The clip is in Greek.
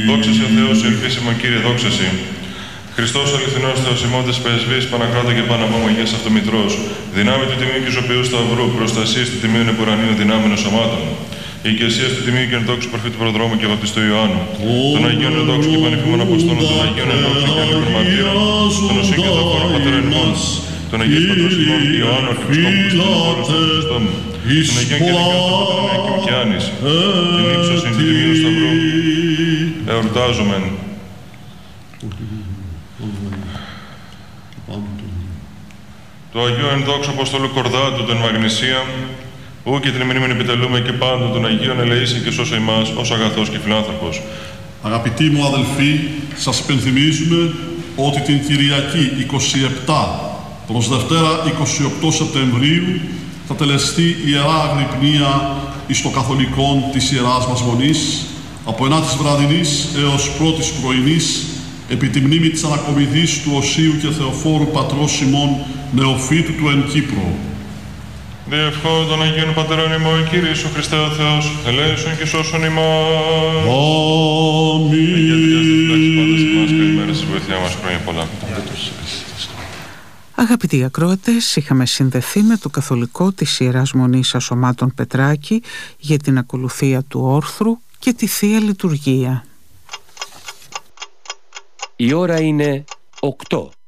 Δόξα σε Θεός, ελπίσιμο Κύριε, δόξα σε. Χριστός αληθινός Θεός ημώντες πρεσβείς, Πανακράτα και Παναμόμο Αγίας Αυτομητρός, δυνάμει του Τιμίου και Ζωπιού Σταυρού, προστασίες του Τιμίου Επουρανίου δυνάμενων σωμάτων, η οικεσία του Τιμίου και ενδόξου Προφήτου του Προδρόμου και Βαπτιστού Ιωάννου, των Αγίων ενδόξου και Πανεφήμων Αποστόλων, των Αγίων ενδόξου και Ανίκων Μαρτύρων, των Οσύν και Δοχών Πατέρων ημών, των Αγίων Πατρός ημών Ιωάννου Αρχιεπισκόπου Χριστόφωρου του Χριστόμου, των Αγίων και Δικαίων των Πατέρων Ιακήμ και Άνης, την ύψωση του Τιμίου Σταυρού, εορτάζομεν. Το Αγίου Ενδόξου Αποστόλου Κορδάτου, τον Μαγνησία, ου και την μνήμη επιτελούμε και πάντων των Αγίων ελεήσει και σώσε ημάς ως αγαθός και φιλάνθρωπος. Αγαπητοί μου αδελφοί, σας υπενθυμίζουμε ότι την Κυριακή 27 προς Δευτέρα 28 Σεπτεμβρίου θα τελεστεί η Ιερά Αγρυπνία εις το καθολικόν της Ιεράς μας Μονής από 9 βραδινής έως 1 πρωινής επί τη μνήμη της ανακομιδής του Οσίου και Θεοφόρου Πατρός ημών Νεοφύτου του εν Κύπρο. Διευχών των Αγίων Πατερών ημών, Κύριε Ιησού Χριστέ ο Θεός, ελέησον και σώσον ημάς. Αμήν. Αγία Τριάς διδάξεις πάντας ημάς, καλημέρα στη βοήθεια μας, χρόνια πολλά. Αγαπητοί ακροατές, είχαμε συνδεθεί με το καθολικό της Ιεράς Μονής Ασωμάτων Πετράκη για την ακολουθία του όρθρου και τη Θεία Λειτουργία. Η ώρα είναι 8.